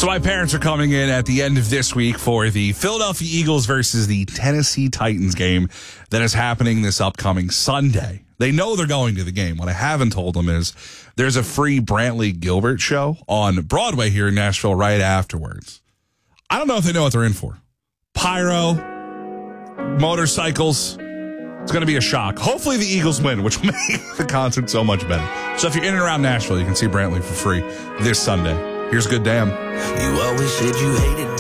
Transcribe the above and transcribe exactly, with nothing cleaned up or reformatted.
So my parents are coming in at the end of this week for the Philadelphia Eagles versus the Tennessee Titans game that is happening this upcoming Sunday. They know they're going to the game. What I haven't told them is there's a free Brantley Gilbert show on Broadway here in Nashville right afterwards. I don't know if they know what they're in for. Pyro, motorcycles. It's going to be a shock. Hopefully the Eagles win, which will make the concert so much better. So if you're in and around Nashville, you can see Brantley for free this Sunday. Here's Good Damn. You always said you hated